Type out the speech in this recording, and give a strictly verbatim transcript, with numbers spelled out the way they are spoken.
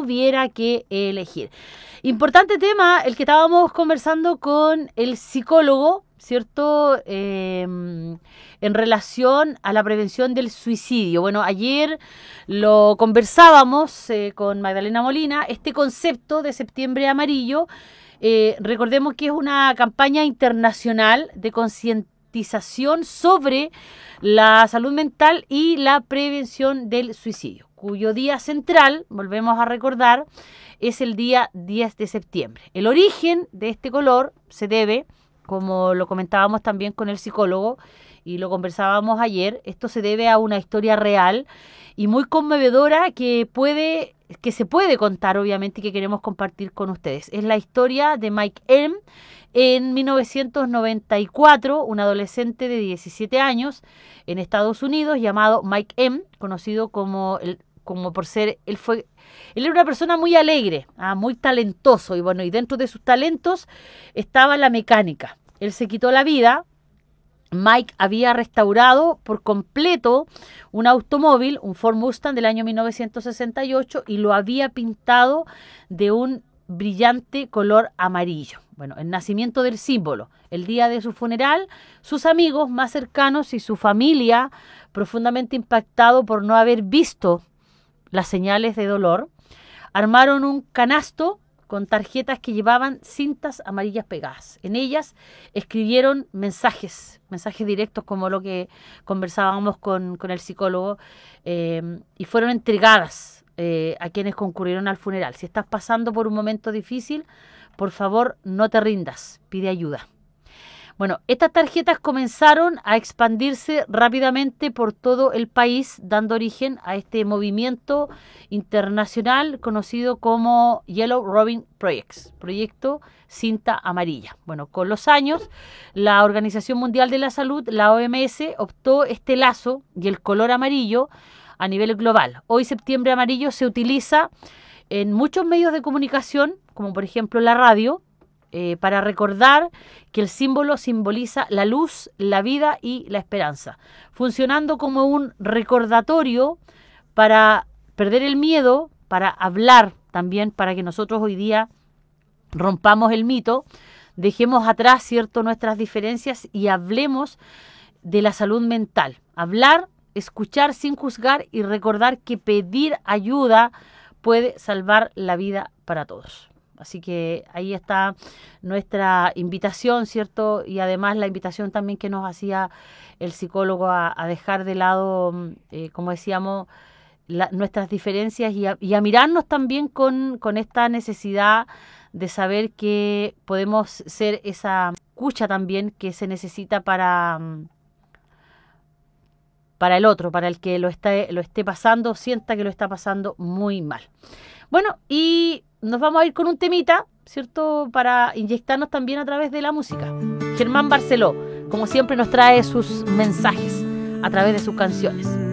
tuviera que elegir. Importante tema el que estábamos conversando con el psicólogo, ¿cierto? Eh, en relación a la prevención del suicidio. Bueno, ayer lo conversábamos eh, con Magdalena Molina, este concepto de Septiembre Amarillo. Eh, recordemos que es una campaña internacional de concientización sobre la salud mental y la prevención del suicidio, cuyo día central, volvemos a recordar, es el día diez de septiembre. El origen de este color se debe, como lo comentábamos también con el psicólogo y lo conversábamos ayer, esto se debe a una historia real y muy conmovedora que puede que se puede contar, obviamente, y que queremos compartir con ustedes. Es la historia de Mike M. En mil novecientos noventa y cuatro, un adolescente de diecisiete años en Estados Unidos llamado Mike M., conocido como, el, como por ser, él fue, él era una persona muy alegre, ah, muy talentoso, y bueno, y dentro de sus talentos estaba la mecánica. Él se quitó la vida. Mike había restaurado por completo un automóvil, un Ford Mustang del año mil novecientos sesenta y ocho, y lo había pintado de un brillante color amarillo. Bueno, el nacimiento del símbolo, el día de su funeral, sus amigos más cercanos y su familia, profundamente impactado por no haber visto las señales de dolor, armaron un canasto con tarjetas que llevaban cintas amarillas pegadas. En ellas escribieron mensajes, mensajes directos como lo que conversábamos con, con el psicólogo, eh, y fueron entregadas eh, a quienes concurrieron al funeral. Si estás pasando por un momento difícil, por favor, no te rindas, pide ayuda. Bueno, estas tarjetas comenzaron a expandirse rápidamente por todo el país, dando origen a este movimiento internacional conocido como Yellow Robin Projects, Proyecto Cinta Amarilla. Bueno, con los años, la Organización Mundial de la Salud, la O M S, optó este lazo y el color amarillo a nivel global. Hoy, Septiembre Amarillo se utiliza en muchos medios de comunicación, como por ejemplo la radio, Eh, para recordar que el símbolo simboliza la luz, la vida y la esperanza, funcionando como un recordatorio para perder el miedo, para hablar también, para que nosotros hoy día rompamos el mito, dejemos atrás, ¿cierto?, nuestras diferencias y hablemos de la salud mental. Hablar, escuchar sin juzgar y recordar que pedir ayuda puede salvar la vida para todos. Así que ahí está nuestra invitación, ¿cierto? Y además la invitación también que nos hacía el psicólogo a, a dejar de lado, eh, como decíamos, la, nuestras diferencias y a, y a mirarnos también con, con esta necesidad de saber que podemos ser esa escucha también que se necesita para, para el otro, para el que lo esté, lo esté pasando, sienta que lo está pasando muy mal. Bueno, y nos vamos a ir con un temita, ¿cierto?, para inyectarnos también a través de la música. Germán Barceló, como siempre, nos trae sus mensajes a través de sus canciones.